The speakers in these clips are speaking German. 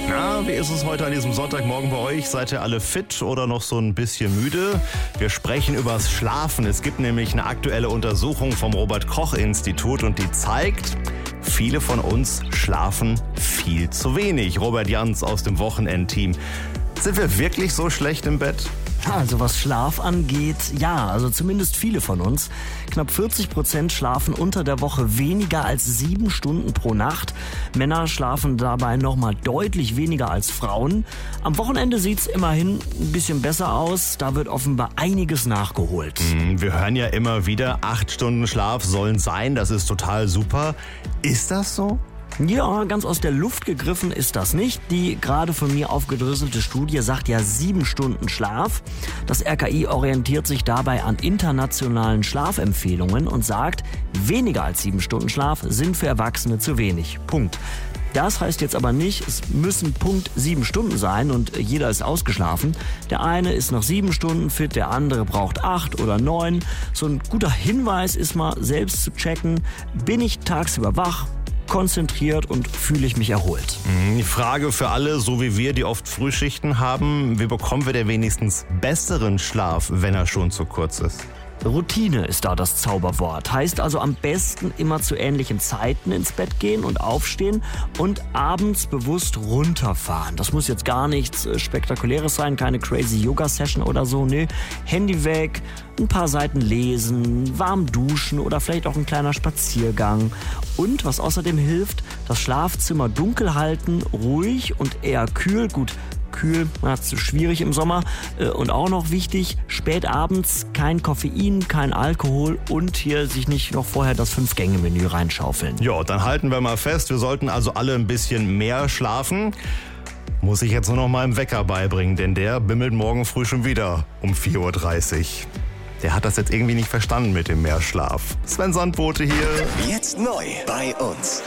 Na, wie ist es heute an diesem Sonntagmorgen bei euch? Seid ihr alle fit oder noch so ein bisschen müde? Wir sprechen übers Schlafen. Es gibt nämlich eine aktuelle Untersuchung vom Robert-Koch-Institut und die zeigt, viele von uns schlafen viel zu wenig. Robert Jans aus dem Wochenendteam. Sind wir wirklich so schlecht im Bett? Also was Schlaf angeht, ja, also zumindest viele von uns. Knapp 40% schlafen unter der Woche weniger als 7 Stunden pro Nacht. Männer schlafen dabei nochmal deutlich weniger als Frauen. Am Wochenende sieht's immerhin ein bisschen besser aus. Da wird offenbar einiges nachgeholt. Wir hören ja immer wieder, 8 Stunden Schlaf sollen sein. Das ist total super. Ist das so? Ja, ganz aus der Luft gegriffen ist das nicht. Die gerade von mir aufgedröselte Studie sagt ja 7 Stunden Schlaf. Das RKI orientiert sich dabei an internationalen Schlafempfehlungen und sagt, weniger als 7 Stunden Schlaf sind für Erwachsene zu wenig. Punkt. Das heißt jetzt aber nicht, es müssen Punkt 7 Stunden sein und jeder ist ausgeschlafen. Der eine ist nach 7 Stunden fit, der andere braucht 8 oder 9. So ein guter Hinweis ist mal selbst zu checken, bin ich tagsüber wach, konzentriert und fühle ich mich erholt. Die Frage für alle, so wie wir, die oft Frühschichten haben, wie bekommen wir denn wenigstens besseren Schlaf, wenn er schon zu kurz ist? Routine ist da das Zauberwort. Heißt also am besten immer zu ähnlichen Zeiten ins Bett gehen und aufstehen und abends bewusst runterfahren. Das muss jetzt gar nichts Spektakuläres sein, keine crazy Yoga-Session oder so. Nee, Handy weg, ein paar Seiten lesen, warm duschen oder vielleicht auch ein kleiner Spaziergang. Und was außerdem hilft, das Schlafzimmer dunkel halten, ruhig und eher kühl. Gut, kühl, zu schwierig im Sommer. Und auch noch wichtig, spät abends kein Koffein, kein Alkohol und hier sich nicht noch vorher das 5-Gänge-Menü reinschaufeln. Ja, dann halten wir mal fest, wir sollten also alle ein bisschen mehr schlafen. Muss ich jetzt nur noch mal im Wecker beibringen, denn der bimmelt morgen früh schon wieder um 4.30 Uhr. Der hat das jetzt irgendwie nicht verstanden mit dem Mehrschlaf. Sven Sandbote hier. Jetzt neu bei uns.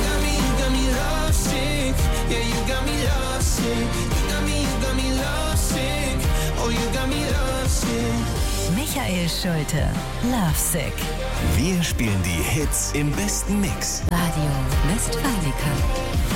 Michael Schulte, Lovesick. Wir spielen die Hits im besten Mix. Radio Westfalica.